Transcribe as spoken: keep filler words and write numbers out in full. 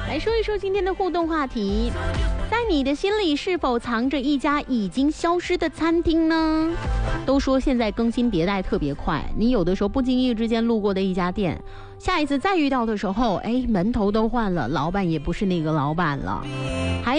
来说一说今天的互动话题，在你的心里是否藏着一家已经消失的餐厅呢？都说现在更新迭代特别快，你有的时候不经意之间路过的一家店，下一次再遇到的时候，哎，门头都换了，老板也不是那个老板了。还